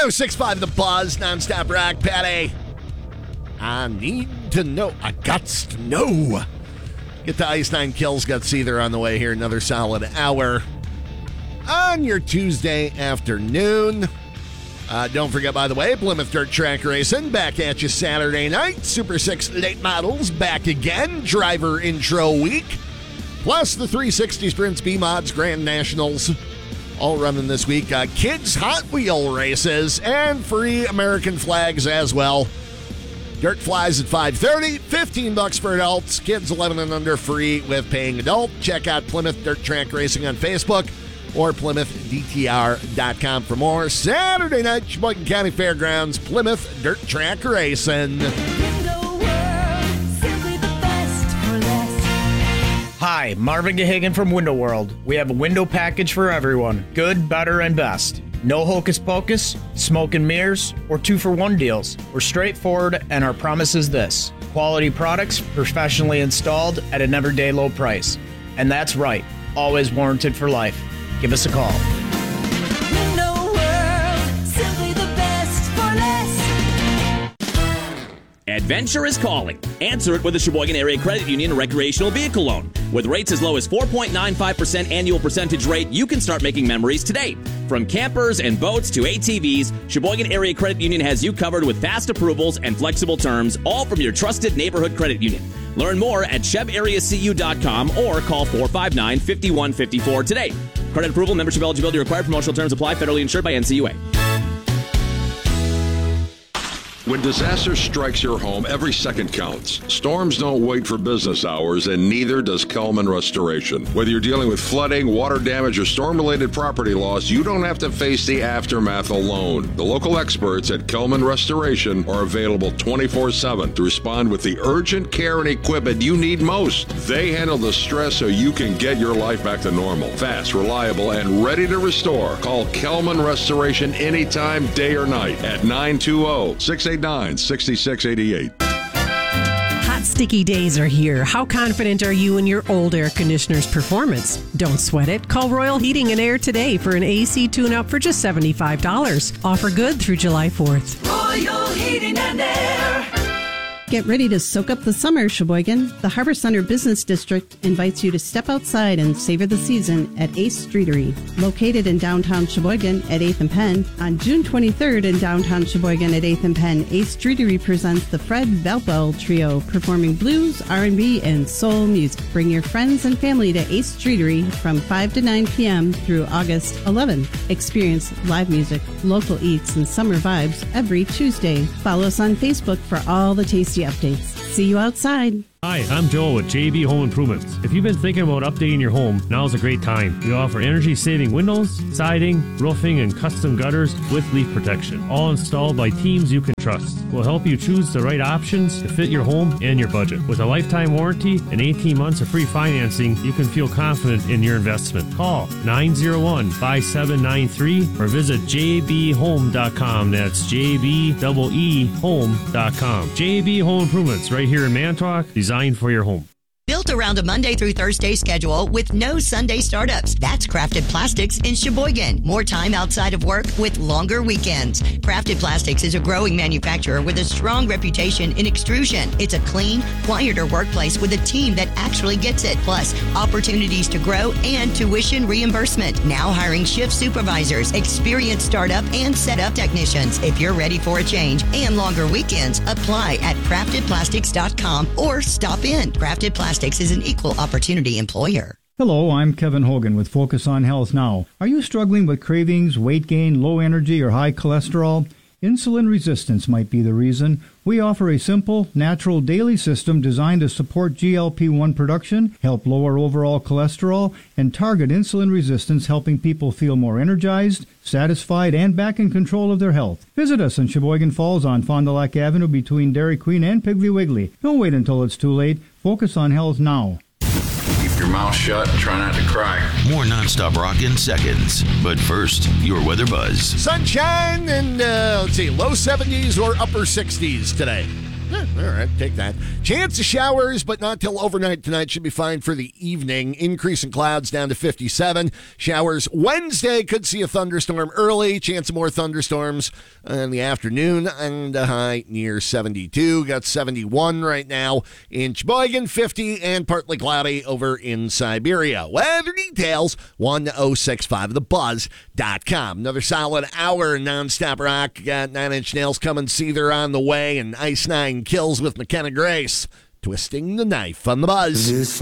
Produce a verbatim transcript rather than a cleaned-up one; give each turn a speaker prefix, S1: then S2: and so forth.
S1: oh six point five The Buzz, nonstop rock, Patty. I need to know. I got to know. Get the Ice Nine Kills, got Seether on the way here. Another solid hour on your Tuesday afternoon. Uh, don't forget, by the way, Plymouth Dirt Track Racing back at you Saturday night. Super six late models back again. Driver intro week. Plus the three sixty Sprints B-Mods Grand Nationals. All running this week. Uh, kids Hot Wheel races and free American flags as well. Dirt flies at five thirty. fifteen bucks for adults. Kids eleven and under free with paying adult. Check out Plymouth Dirt Track Racing on Facebook or Plymouth D T R dot com for more. Saturday night, Sheboygan County Fairgrounds, Plymouth Dirt Track Racing.
S2: Hi, Marvin Gahagan from Window World. We have a window package for everyone. Good, better, and best. No hocus pocus, smoke and mirrors, or two-for-one deals. We're straightforward, and our promise is this. Quality products, professionally installed at an everyday low price. And that's right, always warranted for life. Give us a call.
S3: Window World, simply the best for less.
S4: Adventure is calling. Answer it with the Sheboygan Area Credit Union Recreational Vehicle Loan. With rates as low as four point nine five percent annual percentage rate, you can start making memories today. From campers and boats to A T Vs, Sheboygan Area Credit Union has you covered with fast approvals and flexible terms, all from your trusted neighborhood credit union. Learn more at cheb area c u dot com or call four five nine, five one five four today. Credit approval, membership eligibility required, promotional terms apply, federally insured by N C U A.
S5: When disaster strikes your home, every second counts. Storms don't wait for business hours, and neither does Kelman Restoration. Whether you're dealing with flooding, water damage, or storm-related property loss, you don't have to face the aftermath alone. The local experts at Kelman Restoration are available twenty-four seven to respond with the urgent care and equipment you need most. They handle the stress so you can get your life back to normal. Fast, reliable, and ready to restore. Call Kelman Restoration anytime, day or night, at nine two zero, six eight nine, six six eight eight.
S6: Hot, sticky days are here. How confident are you in your old air conditioner's performance? Don't sweat it. Call Royal Heating and Air today for an A C tune-up for just seventy-five dollars. Offer good through July fourth.
S3: Royal Heating and Air.
S7: Get ready to soak up the summer, Sheboygan. The Harbor Center Business District invites you to step outside and savor the season at Ace Streetery. Located in downtown Sheboygan at eighth and Penn, on June twenty-third in downtown Sheboygan at eighth and Penn, Ace Streetery presents the Fred Belbel Trio, performing blues, R and B, and soul music. Bring your friends and family to Ace Streetery from five to nine p.m. through August eleventh. Experience live music, local eats, and summer vibes every Tuesday. Follow us on Facebook for all the tasty updates. See you outside.
S8: Hi, I'm Joel with J B Home Improvements. If you've been thinking about updating your home, now's a great time. We offer energy-saving windows, siding, roofing, and custom gutters with leak protection, all installed by teams you can trust. We'll help you choose the right options to fit your home and your budget. With a lifetime warranty and eighteen months of free financing, you can feel confident in your investment. Call nine zero one, five seven nine three or visit j b home dot com. That's J B E E home dot com. J B Home Improvements right here in Manitowoc, designed for your home.
S9: Built around a Monday through Thursday schedule with no Sunday startups. That's Crafted Plastics in Sheboygan. More time outside of work with longer weekends. Crafted Plastics is a growing manufacturer with a strong reputation in extrusion. It's a clean, quieter workplace with a team that actually gets it. Plus, opportunities to grow and tuition reimbursement. Now hiring shift supervisors, experienced startup and setup technicians. If you're ready for a change and longer weekends, apply at crafted plastics dot com or stop in. Crafted Plastics is an equal opportunity employer.
S10: Hello, I'm Kevin Hogan with Focus on Health Now. Are you struggling with cravings, weight gain, low energy, or high cholesterol? Insulin resistance might be the reason. We offer a simple, natural daily system designed to support G L P one production, help lower overall cholesterol, and target insulin resistance, helping people feel more energized, satisfied, and back in control of their health. Visit us in Sheboygan Falls on Fond du Lac Avenue between Dairy Queen and Piggly Wiggly. Don't wait until it's too late. Focus on Health now.
S11: Keep your mouth shut and try not to cry.
S12: More nonstop rock in seconds. But first, your weather buzz.
S1: Sunshine and, uh, let's see, low seventies or upper sixties today. Eh, all right, take that. Chance of showers, but not till overnight tonight. Should be fine for the evening. Increase in clouds down to fifty-seven. Showers Wednesday. Could see a thunderstorm early. Chance of more thunderstorms in the afternoon. And a high near seventy-two. Got seventy-one right now in Sheboygan, fifty, and partly cloudy over in Siberia. Weather details, one oh six five the buzz dot com. Another solid hour nonstop rock. Got Nine Inch Nails coming. Seether on the way, and Ice Nine Kills with McKenna Grace. Twisting the knife on the buzz.
S13: This